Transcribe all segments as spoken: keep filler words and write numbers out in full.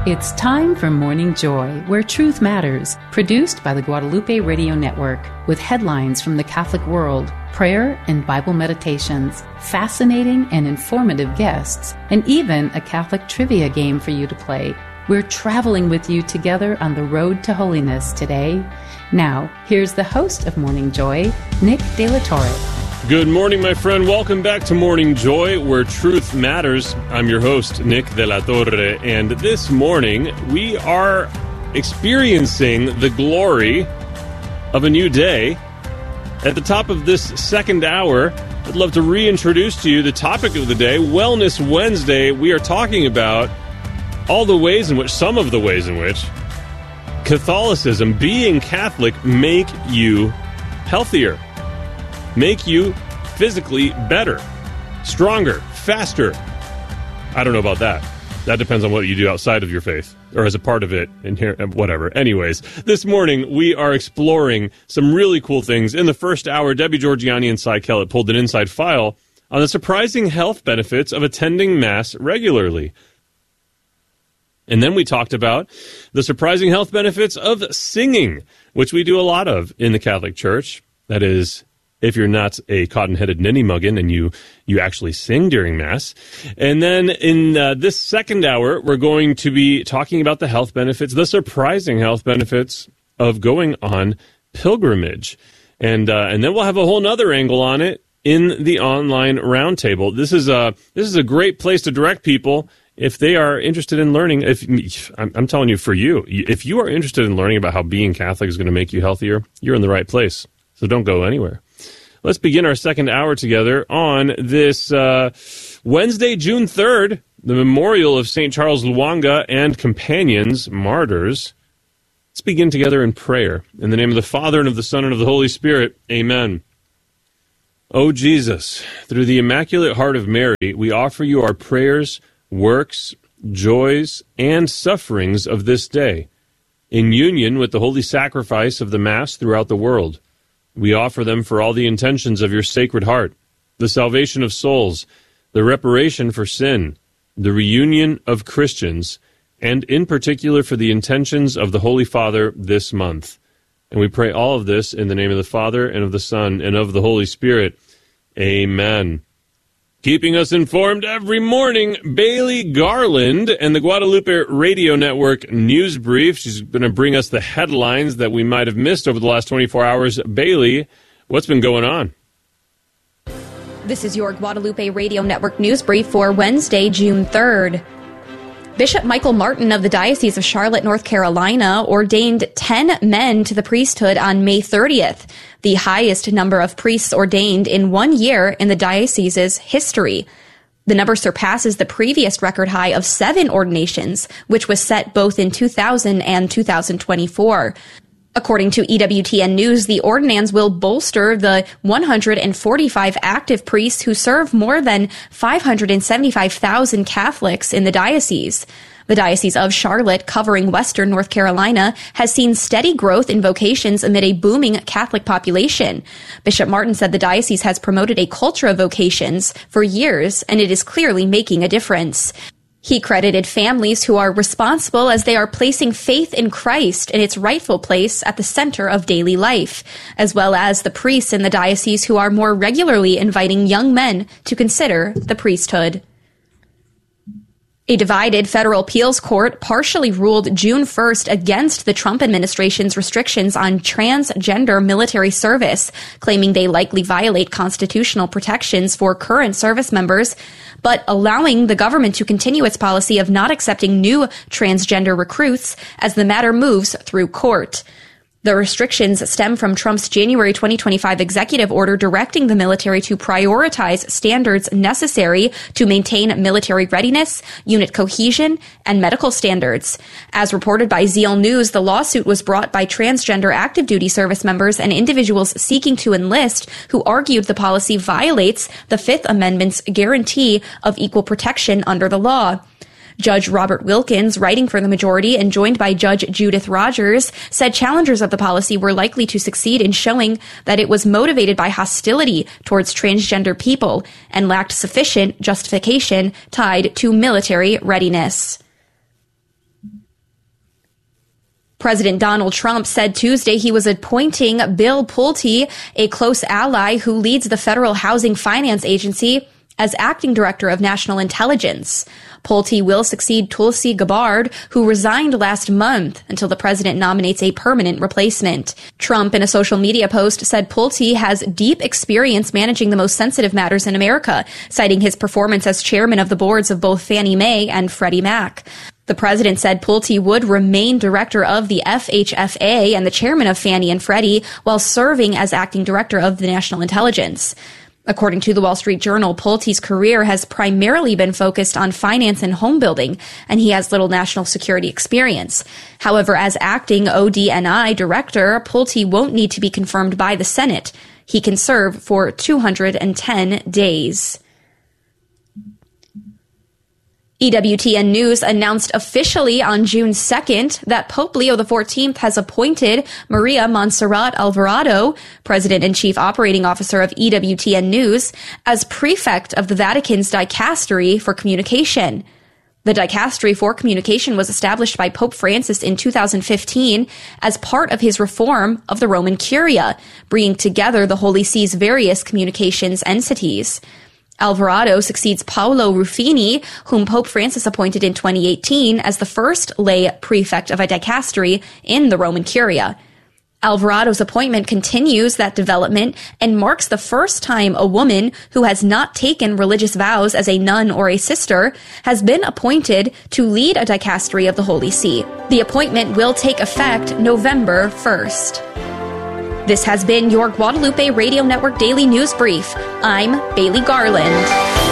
It's time for Morning Joy, where truth matters, produced by the Guadalupe Radio Network, with headlines from the Catholic world, prayer and Bible meditations, fascinating and informative guests, and even a Catholic trivia game for you to play. We're traveling with you together on the road to holiness today. Now, here's the host of Morning Joy, Nick De La Torre. Good morning, my friend. Welcome back to Morning Joy, where truth matters. I'm your host, Nick De La Torre, and this morning we are experiencing the glory of a new day. At the top of this second hour, I'd love to reintroduce to you the topic of the day, Wellness Wednesday. We are talking about all the ways in which, some of the ways in which, Catholicism, being Catholic, make you healthier. Make you physically better, stronger, faster. I don't know about that. That depends on what you do outside of your faith, or as a part of it, and here, whatever. Anyways, this morning we are exploring some really cool things. In the first hour, Debbie Georgiani and Cy Kellett pulled an inside file on the surprising health benefits of attending Mass regularly. And then we talked about the surprising health benefits of singing, which we do a lot of in the Catholic Church. That is, if you're not a cotton-headed ninny-muggin and you, you actually sing during Mass. And then in uh, this second hour, we're going to be talking about the health benefits, the surprising health benefits of going on pilgrimage. And uh, and then we'll have a whole nother angle on it in the online roundtable. This is a, this is a great place to direct people if they are interested in learning. If I'm, I'm telling you, for you, if you are interested in learning about how being Catholic is going to make you healthier, you're in the right place. So don't go anywhere. Let's begin our second hour together on this uh, Wednesday, June third, the memorial of Saint Charles Lwanga and companions, martyrs. Let's begin together in prayer. In the name of the Father, and of the Son, and of the Holy Spirit. Amen. O Jesus, through the Immaculate Heart of Mary, we offer you our prayers, works, joys, and sufferings of this day, in union with the holy sacrifice of the Mass throughout the world. We offer them for all the intentions of your Sacred Heart, the salvation of souls, the reparation for sin, the reunion of Christians, and in particular for the intentions of the Holy Father this month. And we pray all of this in the name of the Father, and of the Son, and of the Holy Spirit. Amen. Keeping us informed every morning, Bailey Garland and the Guadalupe Radio Network News Brief. She's going to bring us the headlines that we might have missed over the last twenty-four hours. Bailey, what's been going on? This is your Guadalupe Radio Network News Brief for Wednesday, June third. Bishop Michael Martin of the Diocese of Charlotte, North Carolina, ordained ten men to the priesthood on May thirtieth, the highest number of priests ordained in one year in the diocese's history. The number surpasses the previous record high of seven ordinations, which was set both in two thousand and two thousand twenty-four. According to E W T N News, the ordinands will bolster the one hundred forty-five active priests who serve more than five hundred seventy-five thousand Catholics in the diocese. The Diocese of Charlotte, covering western North Carolina, has seen steady growth in vocations amid a booming Catholic population. Bishop Martin said the diocese has promoted a culture of vocations for years, and it is clearly making a difference. He credited families who are responsible as they are placing faith in Christ in its rightful place at the center of daily life, as well as the priests in the diocese who are more regularly inviting young men to consider the priesthood. A divided federal appeals court partially ruled June first against the Trump administration's restrictions on transgender military service, claiming they likely violate constitutional protections for current service members, but allowing the government to continue its policy of not accepting new transgender recruits as the matter moves through court. The restrictions stem from Trump's January twenty twenty-five executive order directing the military to prioritize standards necessary to maintain military readiness, unit cohesion, and medical standards. As reported by Zeal News, the lawsuit was brought by transgender active duty service members and individuals seeking to enlist who argued the policy violates the Fifth Amendment's guarantee of equal protection under the law. Judge Robert Wilkins, writing for the majority and joined by Judge Judith Rogers, said challengers of the policy were likely to succeed in showing that it was motivated by hostility towards transgender people and lacked sufficient justification tied to military readiness. President Donald Trump said Tuesday he was appointing Bill Pulte, a close ally who leads the Federal Housing Finance Agency, as acting director of national intelligence. Pulte will succeed Tulsi Gabbard, who resigned last month, until the president nominates a permanent replacement. Trump, in a social media post, said Pulte has deep experience managing the most sensitive matters in America, citing his performance as chairman of the boards of both Fannie Mae and Freddie Mac. The president said Pulte would remain director of the F H F A and the chairman of Fannie and Freddie while serving as acting director of the National Intelligence. According to the Wall Street Journal, Pulte's career has primarily been focused on finance and home building, and he has little national security experience. However, as acting O D N I director, Pulte won't need to be confirmed by the Senate. He can serve for two hundred ten days. E W T N News announced officially on June second that Pope Leo the fourteenth has appointed Maria Montserrat Alvarado, President and Chief Operating Officer of E W T N News, as prefect of the Vatican's Dicastery for Communication. The Dicastery for Communication was established by Pope Francis in two thousand fifteen as part of his reform of the Roman Curia, bringing together the Holy See's various communications entities. Alvarado succeeds Paolo Ruffini, whom Pope Francis appointed in twenty eighteen as the first lay prefect of a dicastery in the Roman Curia. Alvarado's appointment continues that development and marks the first time a woman who has not taken religious vows as a nun or a sister has been appointed to lead a dicastery of the Holy See. The appointment will take effect November first. This has been your Guadalupe Radio Network Daily News Brief. I'm Bailey Garland.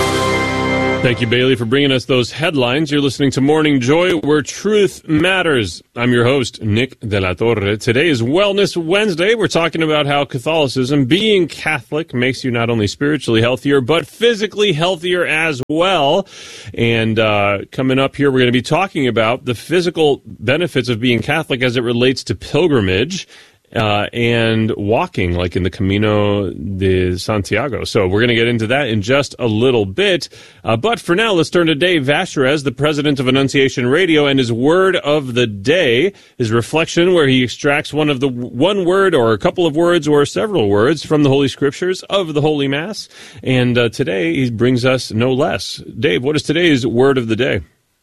Thank you, Bailey, for bringing us those headlines. You're listening to Morning Joy, where truth matters. I'm your host, Nick De La Torre. Today is Wellness Wednesday. We're talking about how Catholicism, being Catholic, makes you not only spiritually healthier, but physically healthier as well. And uh, coming up here, we're going to be talking about the physical benefits of being Catholic as it relates to pilgrimage. Uh, and walking, like in the Camino de Santiago. So we're going to get into that in just a little bit. Uh, but for now, let's turn to Dave Vasherez, the president of Annunciation Radio, and his word of the day, his reflection, where he extracts one of the one word or a couple of words or several words from the Holy Scriptures of the Holy Mass. And uh, today he brings us no less. Dave, what is today's word of the day?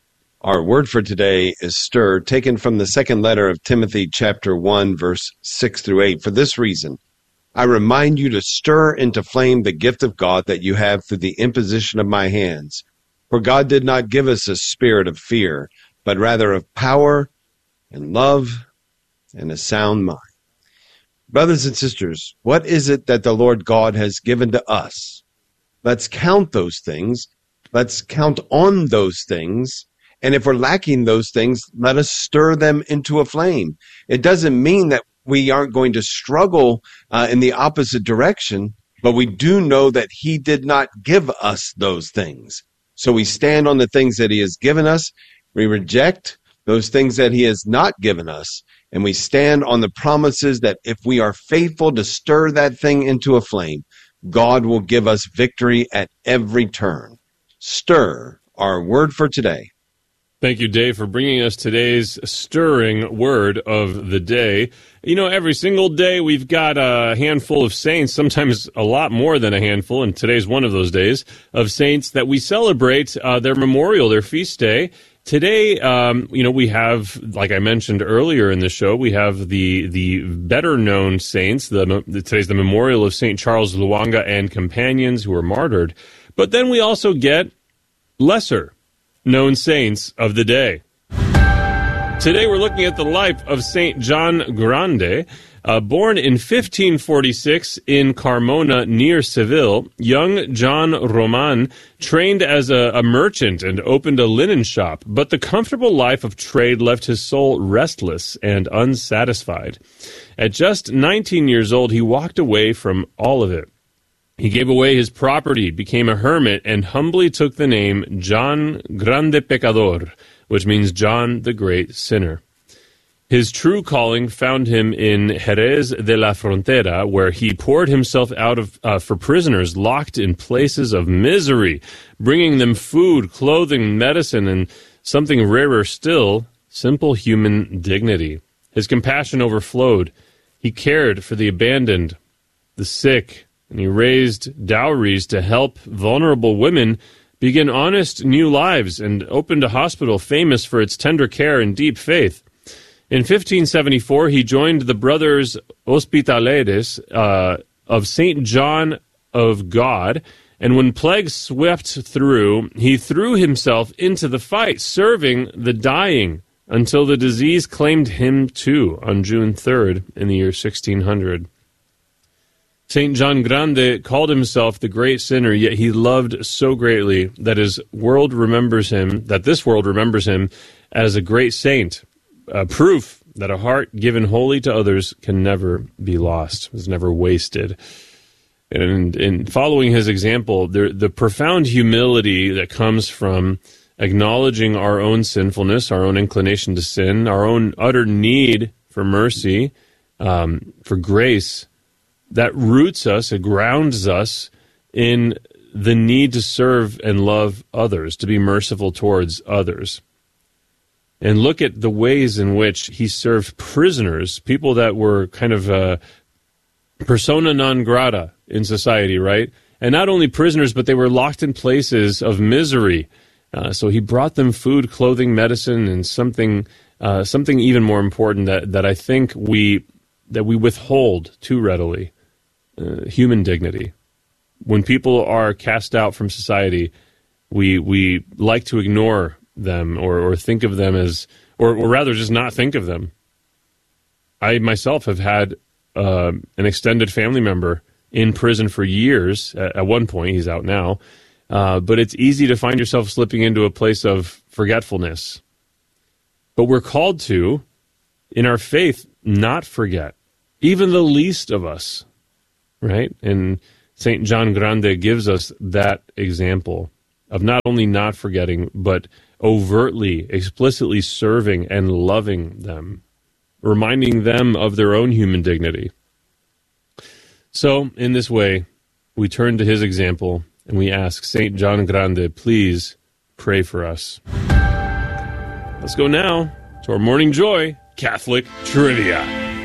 Our word for today is stir, taken from the second letter of Timothy, chapter one, verse six through eight. For this reason, I remind you to stir into flame the gift of God that you have through the imposition of my hands. For God did not give us a spirit of fear, but rather of power and love and a sound mind. Brothers and sisters, what is it that the Lord God has given to us? Let's count those things. Let's count on those things. And if we're lacking those things, let us stir them into a flame. It doesn't mean that we aren't going to struggle uh, in the opposite direction, but we do know that he did not give us those things. So we stand on the things that he has given us. We reject those things that he has not given us. And we stand on the promises that if we are faithful to stir that thing into a flame, God will give us victory at every turn. Stir, our word for today. Thank you, Dave, for bringing us today's stirring word of the day. You know, every single day we've got a handful of saints, sometimes a lot more than a handful, and today's one of those days, of saints that we celebrate uh, their memorial, their feast day. Today, um, you know, we have, like I mentioned earlier in the show, we have the the better-known saints. The, the today's the memorial of Saint Charles Lwanga and companions who were martyred. But then we also get lesser known saints of the day. Today we're looking at the life of Saint John Grande. Uh, born in fifteen forty-six in Carmona near Seville, young John Roman trained as a, a merchant and opened a linen shop, but the comfortable life of trade left his soul restless and unsatisfied. At just nineteen years old, he walked away from all of it. He gave away his property, became a hermit, and humbly took the name John Grande Pecador, which means John the Great Sinner. His true calling found him in Jerez de la Frontera, where he poured himself out of, uh, for prisoners locked in places of misery, bringing them food, clothing, medicine, and something rarer still, simple human dignity. His compassion overflowed. He cared for the abandoned, the sick, and he raised dowries to help vulnerable women begin honest new lives and opened a hospital famous for its tender care and deep faith. In fifteen seventy-four, he joined the Brothers Hospitaleres uh, of Saint John of God, and when plague swept through, he threw himself into the fight, serving the dying, until the disease claimed him too on June third in the year sixteen hundred. Saint John Grande called himself the great sinner, yet he loved so greatly that his world remembers him, that this world remembers him as a great saint, a proof that a heart given wholly to others can never be lost, is never wasted. And in following his example, the, the profound humility that comes from acknowledging our own sinfulness, our own inclination to sin, our own utter need for mercy, um, for grace, that roots us, it grounds us in the need to serve and love others, to be merciful towards others. And look at the ways in which he served prisoners, people that were kind of uh, persona non grata in society, right? And not only prisoners, but they were locked in places of misery. Uh, so he brought them food, clothing, medicine, and something uh, something even more important that, that I think we that we withhold too readily, uh, human dignity. When people are cast out from society, we we like to ignore them or, or think of them as, or, or rather just not think of them. I myself have had uh, an extended family member in prison for years. At, at one point, he's out now. Uh, but it's easy to find yourself slipping into a place of forgetfulness. But we're called to, in our faith, not forget, even the least of us, right? And Saint John Grande gives us that example of not only not forgetting, but overtly, explicitly serving and loving them, reminding them of their own human dignity. So, in this way, we turn to his example and we ask Saint John Grande, please pray for us. Let's go now to our Morning Joy Catholic Trivia.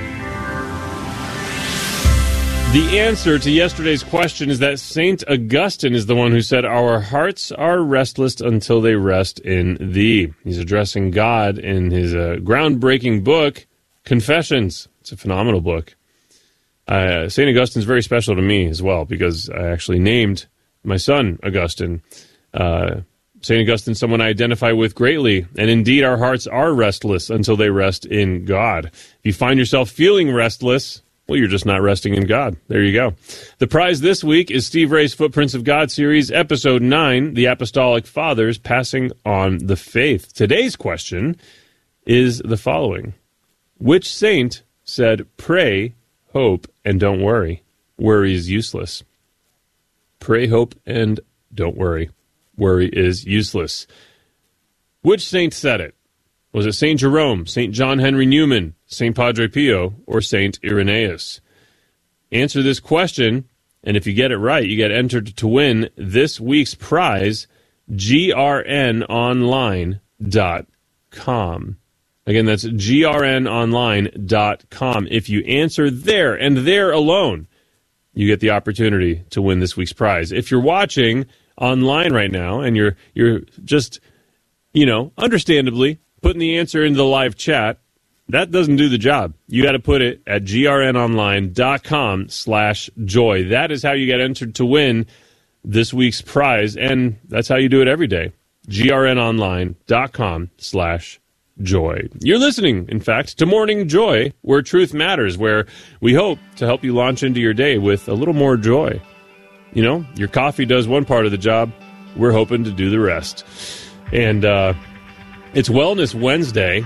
The answer to yesterday's question is that Saint Augustine is the one who said, "Our hearts are restless until they rest in thee." He's addressing God in his uh, groundbreaking book, Confessions. It's a phenomenal book. Uh, Saint Augustine is very special to me as well because I actually named my son Augustine. Uh, Saint Augustine is someone I identify with greatly, and indeed our hearts are restless until they rest in God. If you find yourself feeling restless, well, you're just not resting in God. There you go. The prize this week is Steve Ray's Footprints of God series, Episode nine, The Apostolic Fathers Passing on the Faith. Today's question is the following. Which saint said, "Pray, hope, and don't worry. Worry is useless"? Pray, hope, and don't worry. Worry is useless. Which saint said it? Was it Saint Jerome, Saint John Henry Newman, Saint Padre Pio, or Saint Irenaeus? Answer this question, and if you get it right, you get entered to win this week's prize, G R N online dot com. Again, that's G R N online dot com. If you answer there, and there alone, you get the opportunity to win this week's prize. If you're watching online right now, and you're you're just, you know, understandably putting the answer into the live chat, that doesn't do the job. You got to put it at G R N online dot com slash joy. That is how you get entered to win this week's prize, and that's how you do it every day. G R N online dot com slash joy. You're listening, in fact, to Morning Joy, where truth matters, where we hope to help you launch into your day with a little more joy. You know, your coffee does one part of the job. We're hoping to do the rest. And uh, it's Wellness Wednesday.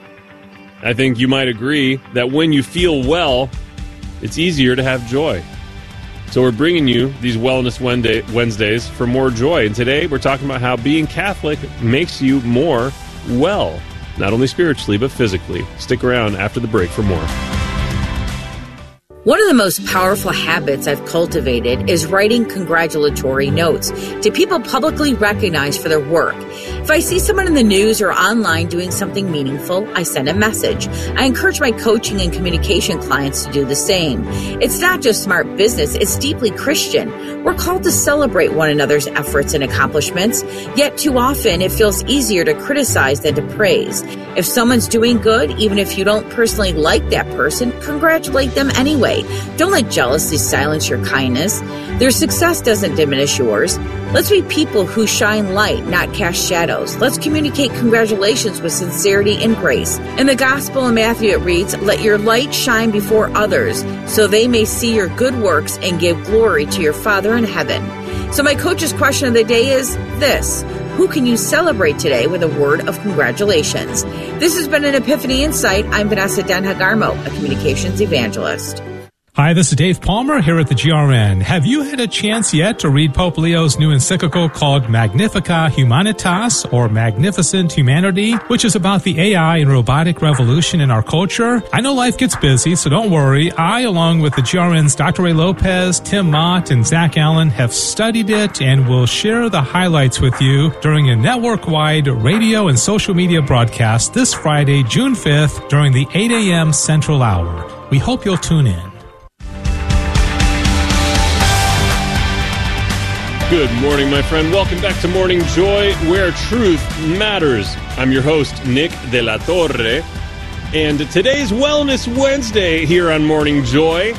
I think you might agree that when you feel well, it's easier to have joy. So we're bringing you these Wellness Wednesdays for more joy. And today we're talking about how being Catholic makes you more well. Not only spiritually, but physically. Stick around after the break for more. One of the most powerful habits I've cultivated is writing congratulatory notes to people publicly recognized for their work. If I see someone in the news or online doing something meaningful, I send a message. I encourage my coaching and communication clients to do the same. It's not just smart business, it's deeply Christian. We're called to celebrate one another's efforts and accomplishments, yet too often it feels easier to criticize than to praise. If someone's doing good, even if you don't personally like that person, congratulate them anyway. Don't let jealousy silence your kindness. Their success doesn't diminish yours. Let's be people who shine light, not cast shadows. Let's communicate congratulations with sincerity and grace. In the Gospel of Matthew, it reads, "Let your light shine before others, so they may see your good works and give glory to your Father in heaven." So my coach's question of the day is this: who can you celebrate today with a word of congratulations? This has been an Epiphany Insight. I'm Vanessa Den-Hagarmo, a communications evangelist. Hi, this is Dave Palmer here at the G R N. Have you had a chance yet to read Pope Leo's new encyclical called Magnificat Humanitas, or Magnificent Humanity, which is about the A I and robotic revolution in our culture? I know life gets busy, so don't worry. I, along with the G R N's Doctor Ray Lopez, Tim Mott, and Zach Allen, have studied it and will share the highlights with you during a network-wide radio and social media broadcast this Friday, June fifth, during the eight a.m. Central Hour. We hope you'll tune in. Good morning, my friend. Welcome back to Morning Joy, where truth matters. I'm your host, Nick De La Torre, and today's Wellness Wednesday here on Morning Joy.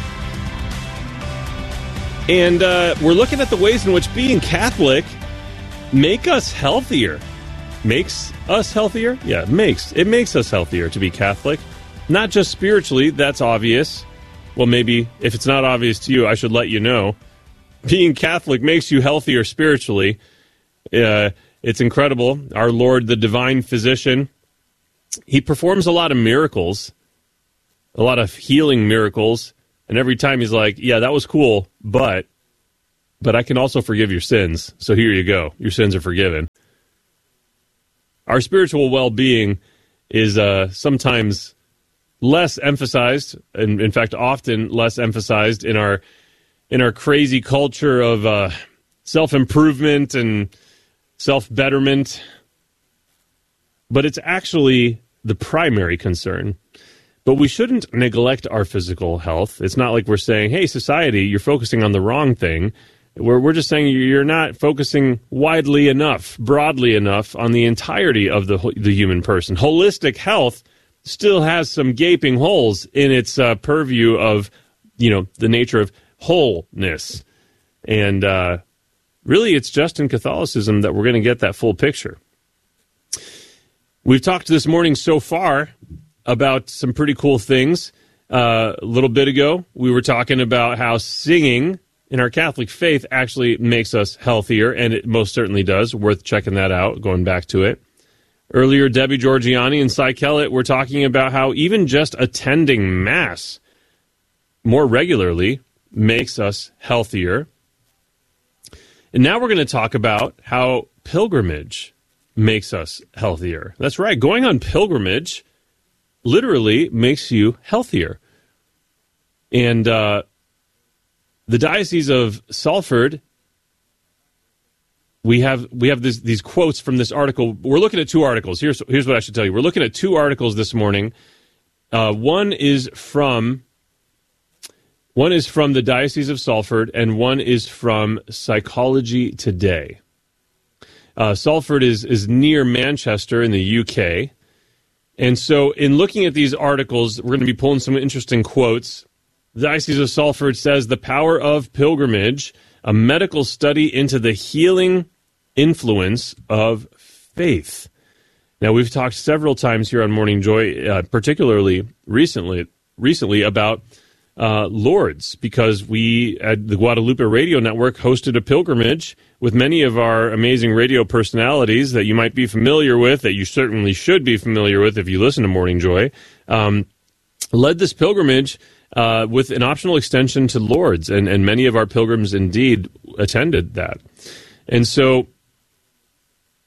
And uh, we're looking at the ways in which being Catholic make us healthier. Makes us healthier? Yeah, makes. It makes us healthier to be Catholic. Not just spiritually, that's obvious. Well, maybe if it's not obvious to you, I should let you know. Being Catholic makes you healthier spiritually. Uh, it's incredible. Our Lord, the divine physician, he performs a lot of miracles, a lot of healing miracles. And every time he's like, yeah, that was cool, but but I can also forgive your sins. So here you go. Your sins are forgiven. Our spiritual well-being is uh, sometimes less emphasized, and in fact, often less emphasized in our in our crazy culture of uh, self-improvement and self-betterment. But it's actually the primary concern. But we shouldn't neglect our physical health. It's not like we're saying, hey, society, you're focusing on the wrong thing. We're, we're just saying you're not focusing widely enough, broadly enough on the entirety of the, the human person. Holistic health still has some gaping holes in its uh, purview of, you know, the nature of wholeness. And uh, really, it's just in Catholicism that we're going to get that full picture. We've talked this morning so far about some pretty cool things. Uh, a little bit ago, we were talking about how singing in our Catholic faith actually makes us healthier, and it most certainly does. Worth checking that out, going back to it. Earlier, Debbie Georgiani and Cy Kellett were talking about how even just attending Mass more regularly makes us healthier. And now we're going to talk about how pilgrimage makes us healthier. That's right. Going on pilgrimage literally makes you healthier. And uh, the Diocese of Salford, we have we have this, these quotes from this article. We're looking at two articles. Here's, here's what I should tell you. We're looking at two articles this morning. Uh, one is from... One is from the Diocese of Salford, and one is from Psychology Today. Uh, Salford is, is near Manchester in the U K. And so in looking at these articles, we're going to be pulling some interesting quotes. The Diocese of Salford says, "The Power of Pilgrimage, a medical study into the healing influence of faith." Now, we've talked several times here on Morning Joy, uh, particularly recently, recently about Uh, Lourdes, because we at the Guadalupe Radio Network hosted a pilgrimage with many of our amazing radio personalities that you might be familiar with, that you certainly should be familiar with if you listen to Morning Joy, um, led this pilgrimage uh, with an optional extension to Lourdes, and, and many of our pilgrims indeed attended that. And so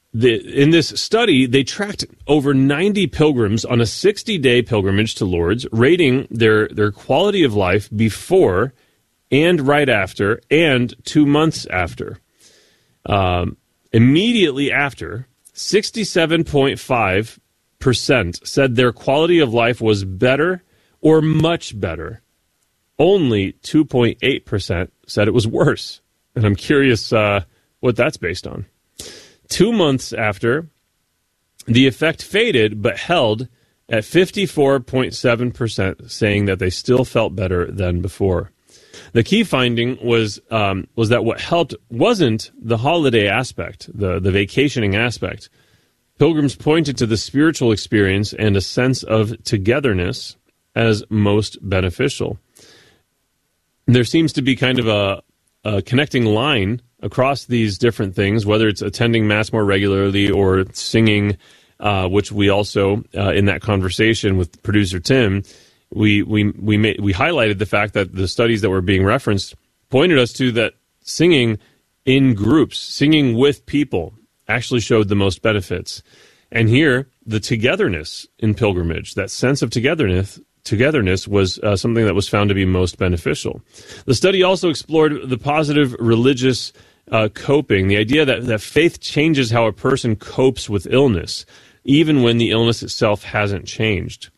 the, in this study, they tracked over ninety pilgrims on a sixty-day pilgrimage to Lourdes, rating their, their quality of life before and right after and two months after. Um, immediately after, sixty-seven point five percent said their quality of life was better or much better. Only two point eight percent said it was worse. And I'm curious uh, what that's based on. Two months after, the effect faded but held at fifty-four point seven percent, saying that they still felt better than before. The key finding was um, was that what helped wasn't the holiday aspect, the, the vacationing aspect. Pilgrims pointed to the spiritual experience and a sense of togetherness as most beneficial. There seems to be kind of a, a connecting line across these different things, whether it's attending Mass more regularly or singing, uh, which we also, uh, in that conversation with producer Tim, we we we made, we highlighted the fact that the studies that were being referenced pointed us to that singing in groups, singing with people, actually showed the most benefits. And here, the togetherness in pilgrimage, that sense of togetherness, togetherness was uh, something that was found to be most beneficial. The study also explored the positive religious uh, coping, the idea that, that faith changes how a person copes with illness, even when the illness itself hasn't changed.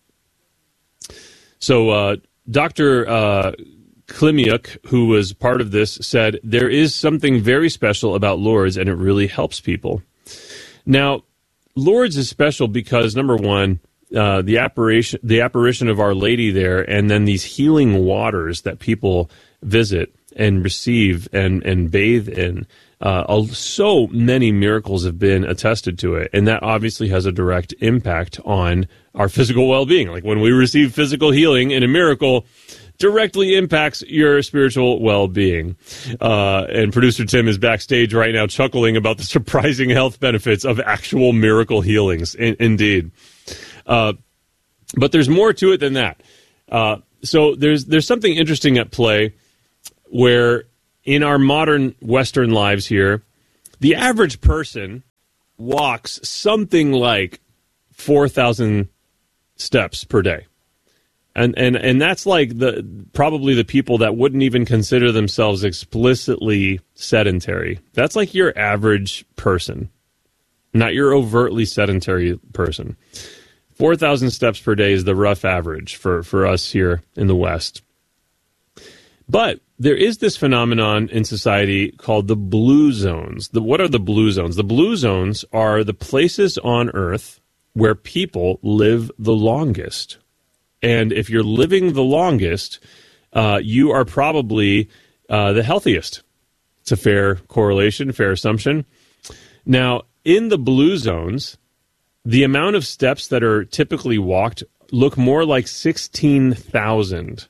So uh, Doctor Uh, Klimiuk, who was part of this, said, there is something very special about Lourdes, and it really helps people. Now, Lourdes is special because, number one, uh, the apparition, the apparition of Our Lady there, and then these healing waters that people visit and receive and, and bathe in. Uh, so many miracles have been attested to it, and that obviously has a direct impact on our physical well-being. Like when we receive physical healing in a miracle, directly impacts your spiritual well-being. Uh, and producer Tim is backstage right now chuckling about the surprising health benefits of actual miracle healings. In- indeed. Uh, but there's more to it than that. Uh, so there's there's something interesting at play where in our modern Western lives here, the average person walks something like four thousand steps per day. And and and that's like the probably the people that wouldn't even consider themselves explicitly sedentary. That's like your average person, not your overtly sedentary person. four thousand steps per day is the rough average for, for us here in the West. But there is this phenomenon in society called the blue zones. The, what are the blue zones? The blue zones are the places on Earth where people live the longest. And if you're living the longest, uh, you are probably uh, the healthiest. It's a fair correlation, fair assumption. Now, in the blue zones, the amount of steps that are typically walked look more like sixteen thousand.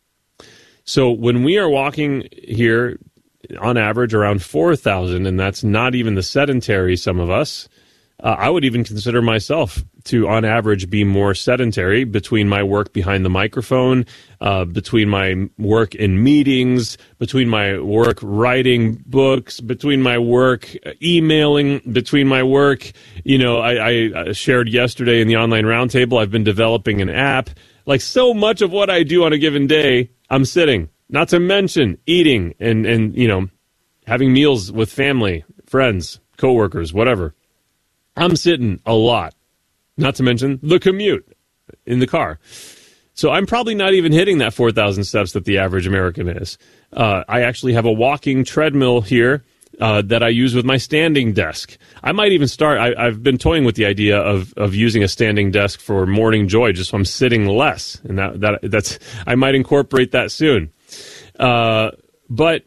So when we are walking here, on average, around four thousand, and that's not even the sedentary, some of us, uh, I would even consider myself to, on average, be more sedentary between my work behind the microphone, uh, between my work in meetings, between my work writing books, between my work emailing, between my work, you know, I, I shared yesterday in the online roundtable, I've been developing an app. Like so much of what I do on a given day, I'm sitting, not to mention eating and, and, you know, having meals with family, friends, coworkers, whatever. I'm sitting a lot, not to mention the commute in the car. So I'm probably not even hitting that four thousand steps that the average American is. Uh, I actually have a walking treadmill here uh, that I use with my standing desk. I might even start, I, I've been toying with the idea of, of using a standing desk for morning joy, just so I'm sitting less. And that, that that's I might incorporate that soon. Uh, but,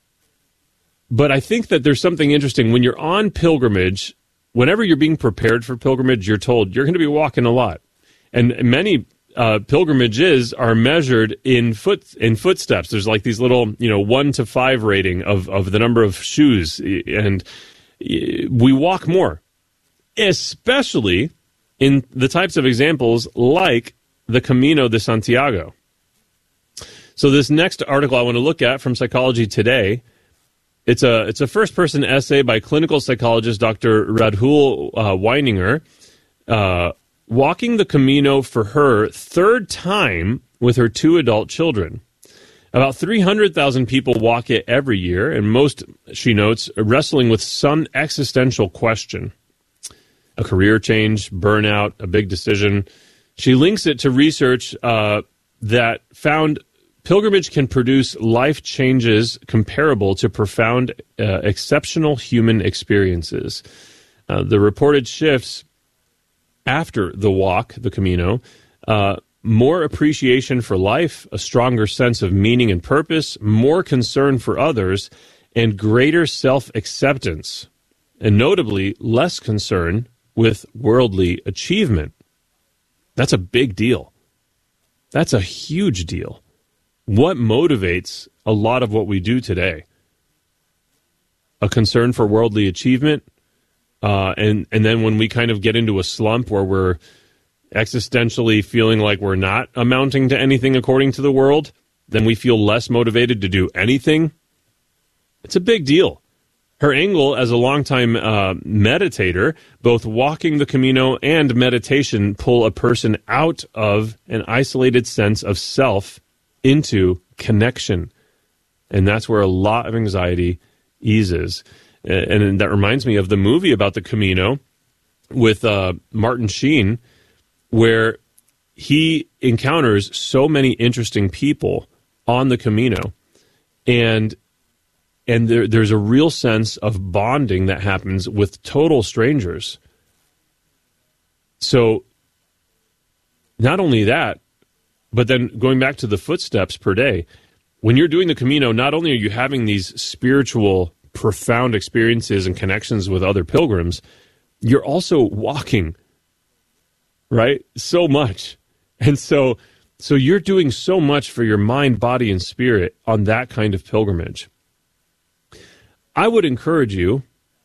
but I think that there's something interesting. When you're on pilgrimage, whenever you're being prepared for pilgrimage, you're told you're going to be walking a lot. And many uh, pilgrimages are measured in foot in footsteps. There's like these little, you know, one to five rating of, of the number of shoes. And we walk more, especially in the types of examples like the Camino de Santiago. So this next article I want to look at from Psychology Today It's a it's a first-person essay by clinical psychologist Doctor Radhul uh, Weininger, uh, walking the Camino for her third time with her two adult children. About three hundred thousand people walk it every year, and most, she notes, are wrestling with some existential question. A career change, burnout, a big decision. She links it to research uh, that found pilgrimage can produce life changes comparable to profound, uh, exceptional human experiences. Uh, the reported shifts after the walk, the Camino, uh, more appreciation for life, a stronger sense of meaning and purpose, more concern for others, and greater self-acceptance, and notably less concern with worldly achievement. That's a big deal. That's a huge deal. What motivates a lot of what we do today? A concern for worldly achievement, uh, and, and then when we kind of get into a slump where we're existentially feeling like we're not amounting to anything according to the world, then we feel less motivated to do anything. It's a big deal. Her angle as a longtime uh, meditator, both walking the Camino and meditation pull a person out of an isolated sense of self into connection. And that's where a lot of anxiety eases. And, and that reminds me of the movie about the Camino with uh, Martin Sheen, where he encounters so many interesting people on the Camino. And And there, there's a real sense of bonding that happens with total strangers. So not only that, but then going back to the footsteps per day, when you're doing the Camino, not only are you having these spiritual, profound experiences and connections with other pilgrims, you're also walking, right? So much. And so, so you're doing so much for your mind, body, and spirit on that kind of pilgrimage. I would encourage you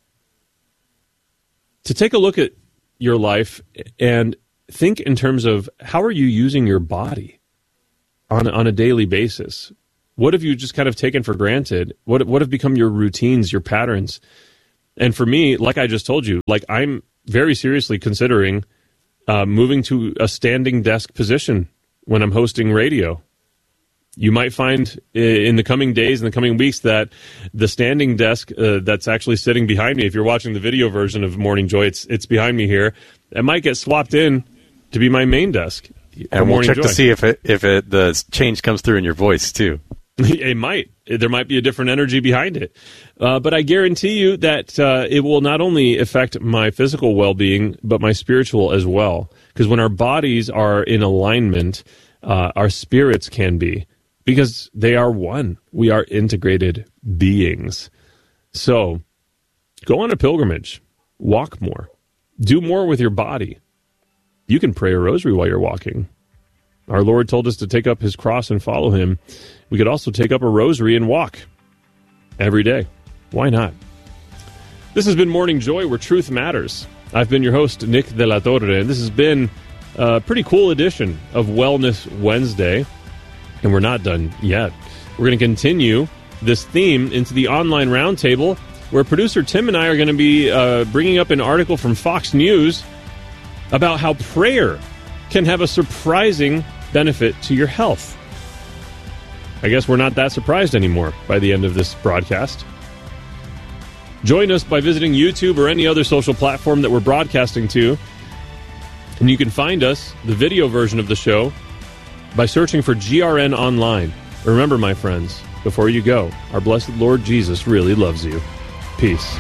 to take a look at your life and think in terms of how are you using your body on, on a daily basis? What have you just kind of taken for granted? What, what have become your routines, your patterns? And for me, like I just told you, like I'm very seriously considering uh, moving to a standing desk position when I'm hosting radio. You might find in the coming days, in the coming weeks, that the standing desk uh, that's actually sitting behind me, if you're watching the video version of Morning Joy, it's it's behind me here, it might get swapped in to be my main desk. And we'll check Joy. to see if it if it the change comes through in your voice, too. It might. There might be a different energy behind it. Uh, but I guarantee you that uh, it will not only affect my physical well-being, but my spiritual as well. Because when our bodies are in alignment, uh, our spirits can be. Because they are one. We are integrated beings. So, go on a pilgrimage. Walk more. Do more with your body. You can pray a rosary while you're walking. Our Lord told us to take up his cross and follow him. We could also take up a rosary and walk every day. Why not? This has been Morning Joy, where truth matters. I've been your host, Nick De La Torre, and this has been a pretty cool edition of Wellness Wednesday. And we're not done yet. We're going to continue this theme into the online roundtable, where producer Tim and I are going to be uh, bringing up an article from Fox News about how prayer can have a surprising benefit to your health. I guess we're not that surprised anymore by the end of this broadcast. Join us by visiting YouTube or any other social platform that we're broadcasting to. And you can find us, the video version of the show, by searching for G R N Online. Remember, my friends, before you go, our blessed Lord Jesus really loves you. Peace.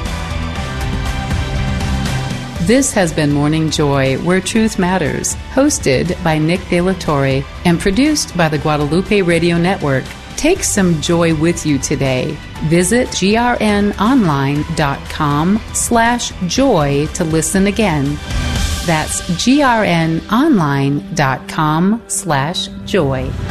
This has been Morning Joy, where truth matters, hosted by Nick De La Torre and produced by the Guadalupe Radio Network. Take some joy with you today. Visit grnonline.com slash joy to listen again. That's grnonline.com slash joy.